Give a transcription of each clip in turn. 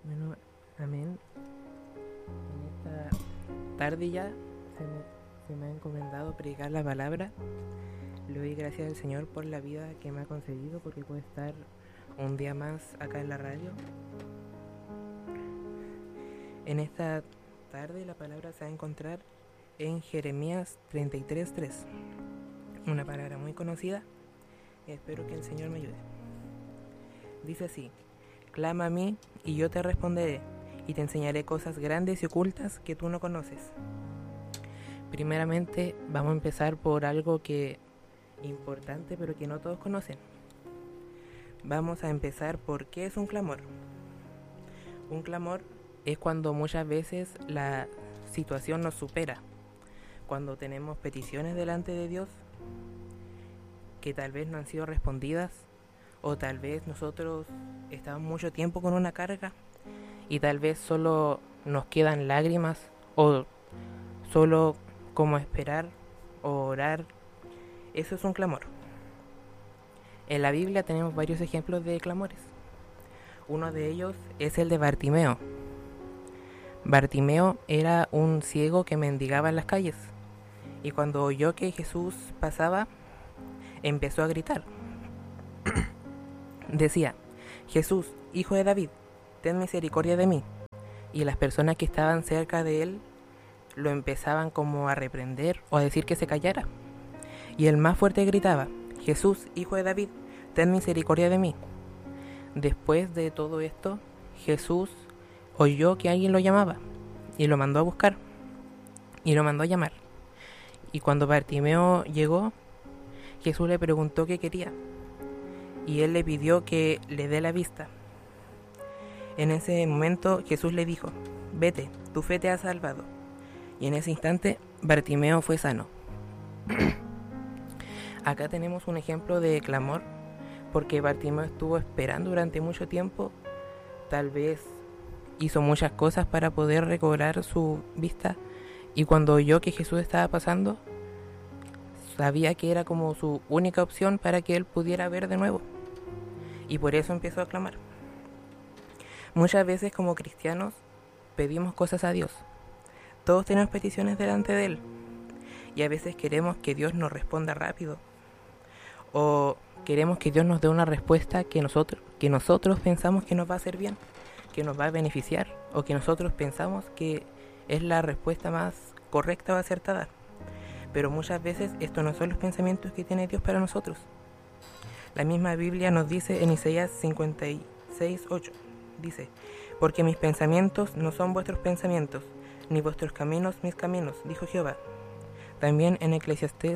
Bueno, amén. En esta tarde ya se me ha encomendado predicar la palabra. Le doy gracias al Señor por la vida que me ha concedido, porque puedo estar un día más acá en la radio. En esta tarde la palabra se va a encontrar en Jeremías 33:3, una palabra muy conocida. Espero que el Señor me ayude. Dice así: clama a mí y yo te responderé, y te enseñaré cosas grandes y ocultas que tú no conoces. Primeramente vamos a empezar por algo que importante pero que no todos conocen. Vamos a empezar por qué es un clamor. Un clamor es cuando muchas veces la situación nos supera, cuando tenemos peticiones delante de Dios que tal vez no han sido respondidas, o tal vez nosotros estamos mucho tiempo con una carga y tal vez solo nos quedan lágrimas, o solo como esperar o orar. Eso es un clamor. En la Biblia tenemos varios ejemplos de clamores. Uno de ellos es el de Bartimeo. Bartimeo era un ciego que mendigaba en las calles, y cuando oyó que Jesús pasaba, empezó a gritar. Decía: Jesús, hijo de David, ten misericordia de mí. Y las personas que estaban cerca de él lo empezaban como a reprender o a decir que se callara. Y el más fuerte gritaba: Jesús, hijo de David, ten misericordia de mí. Después de todo esto, Jesús oyó que alguien lo llamaba y lo mandó a buscar y lo mandó a llamar. Y cuando Bartimeo llegó, Jesús le preguntó qué quería, y él le pidió que le dé la vista. En ese momento Jesús le dijo: vete, tu fe te ha salvado. Y en ese instante Bartimeo fue sano. Acá tenemos un ejemplo de clamor, porque Bartimeo estuvo esperando durante mucho tiempo. Tal vez hizo muchas cosas para poder recobrar su vista, y cuando oyó que Jesús estaba pasando, sabía que era como su única opción para que él pudiera ver de nuevo, y por eso empezó a clamar. Muchas veces como cristianos pedimos cosas a Dios. Todos tenemos peticiones delante de Él, y a veces queremos que Dios nos responda rápido, o queremos que Dios nos dé una respuesta que nosotros pensamos que nos va a hacer bien, que nos va a beneficiar, o que nosotros pensamos que es la respuesta más correcta o acertada. Pero muchas veces estos no son los pensamientos que tiene Dios para nosotros. La misma Biblia nos dice en Isaías 56:8, dice: porque mis pensamientos no son vuestros pensamientos, ni vuestros caminos mis caminos, dijo Jehová. También en Eclesiastés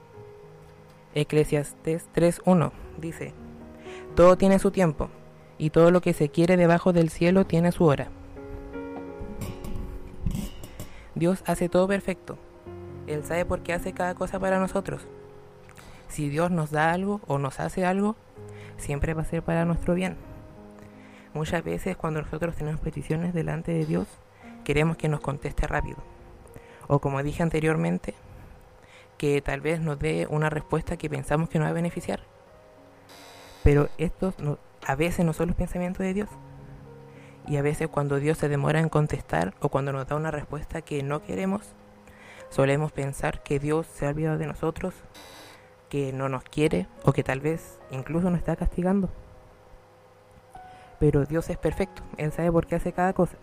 3:1 dice: todo tiene su tiempo, y todo lo que se quiere debajo del cielo tiene su hora. Dios hace todo perfecto. Él sabe por qué hace cada cosa para nosotros. Si Dios nos da algo o nos hace algo, siempre va a ser para nuestro bien. Muchas veces cuando nosotros tenemos peticiones delante de Dios, queremos que nos conteste rápido, o como dije anteriormente, que tal vez nos dé una respuesta que pensamos que nos va a beneficiar. Pero estos a veces no son los pensamientos de Dios. Y a veces cuando Dios se demora en contestar, o cuando nos da una respuesta que no queremos, solemos pensar que Dios se ha olvidado de nosotros, que no nos quiere, o que tal vez incluso nos está castigando. Pero Dios es perfecto, Él sabe por qué hace cada cosa.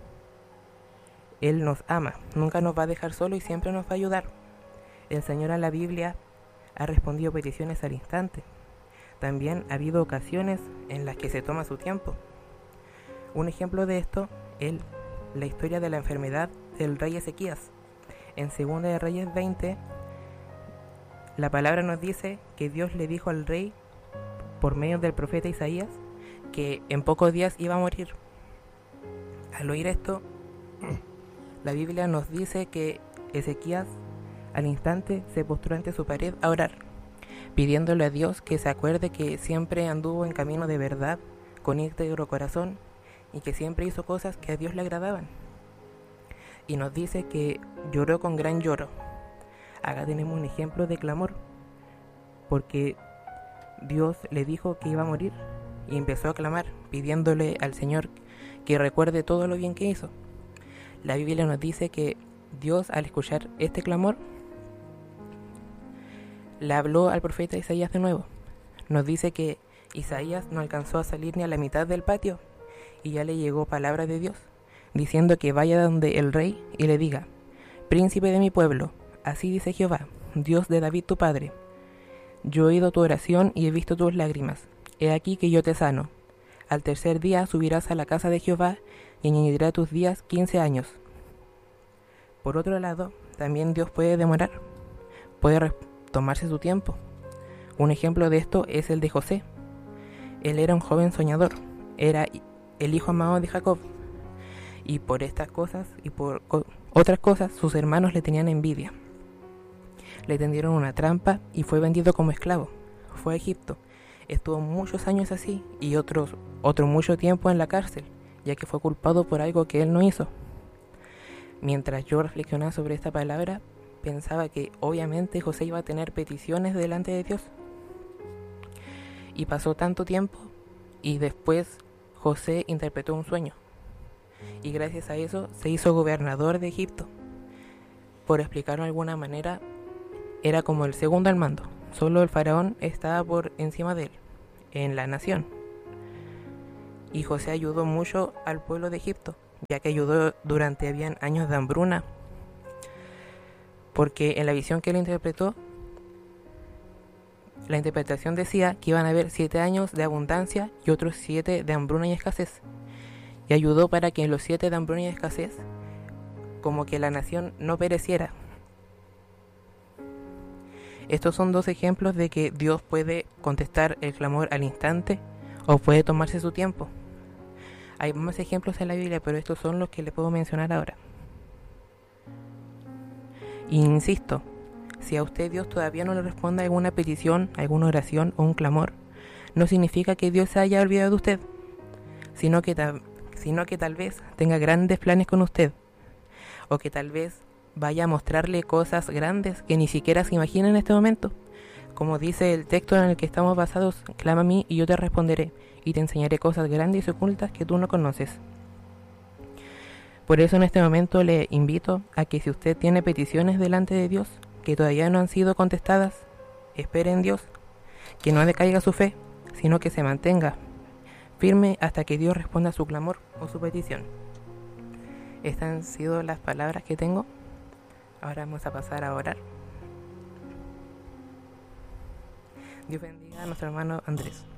Él nos ama, nunca nos va a dejar solo y siempre nos va a ayudar. El Señor en la Biblia ha respondido peticiones al instante. También ha habido ocasiones en las que se toma su tiempo. Un ejemplo de esto es la historia de la enfermedad del rey Ezequías. En 2 de Reyes 20, la palabra nos dice que Dios le dijo al rey, por medio del profeta Isaías, que en pocos días iba a morir. Al oír esto, la Biblia nos dice que Ezequías al instante se postró ante su pared a orar, pidiéndole a Dios que se acuerde que siempre anduvo en camino de verdad, con íntegro corazón, y que siempre hizo cosas que a Dios le agradaban. Y nos dice que lloró con gran lloro. Acá tenemos un ejemplo de clamor, porque Dios le dijo que iba a morir, y empezó a clamar, pidiéndole al Señor que recuerde todo lo bien que hizo. La Biblia nos dice que Dios, al escuchar este clamor, le habló al profeta Isaías de nuevo. Nos dice que Isaías no alcanzó a salir ni a la mitad del patio y ya le llegó palabra de Dios, diciendo que vaya donde el rey y le diga: Príncipe de mi pueblo, así dice Jehová, Dios de David tu padre: Yo he oído tu oración y he visto tus lágrimas. He aquí que yo te sano. Al tercer día subirás a la casa de Jehová y añadirá a tus días 15 años. Por otro lado, también Dios puede demorar, puede tomarse su tiempo. Un ejemplo de esto es el de José. Él era un joven soñador, era el hijo amado de Jacob, y por estas cosas y por otras cosas sus hermanos le tenían envidia. Le tendieron una trampa y fue vendido como esclavo. Fue a Egipto, estuvo muchos años así y otro mucho tiempo en la cárcel, ya que fue culpado por algo que él no hizo. Mientras yo reflexionaba sobre esta palabra, pensaba que obviamente José iba a tener peticiones delante de Dios. Y pasó tanto tiempo y después José interpretó un sueño. Y gracias a eso se hizo gobernador de Egipto. Por explicarlo de alguna manera, era como el segundo al mando. Solo el faraón estaba por encima de él, en la nación. Y José ayudó mucho al pueblo de Egipto, ya que ayudó durante habían años de hambruna. Porque en la visión que él interpretó, la interpretación decía que iban a haber 7 años de abundancia y otros 7 de hambruna y escasez. Y ayudó para que en los 7 de hambruna y escasez, como que la nación no pereciera. Estos son 2 ejemplos de que Dios puede contestar el clamor al instante o puede tomarse su tiempo. Hay más ejemplos en la Biblia, pero estos son los que le puedo mencionar ahora. Y insisto, si a usted Dios todavía no le responde a alguna petición, alguna oración o un clamor, no significa que Dios se haya olvidado de usted, sino que tal vez tenga grandes planes con usted, o que tal vez vaya a mostrarle cosas grandes que ni siquiera se imagina en este momento. Como dice el texto en el que estamos basados: clama a mí y yo te responderé, y te enseñaré cosas grandes y ocultas que tú no conoces. Por eso en este momento le invito a que si usted tiene peticiones delante de Dios que todavía no han sido contestadas, espere en Dios, que no decaiga su fe, sino que se mantenga firme hasta que Dios responda a su clamor o su petición. Estas han sido las palabras que tengo. Ahora vamos a pasar a orar. Dios bendiga a nuestro hermano Andrés.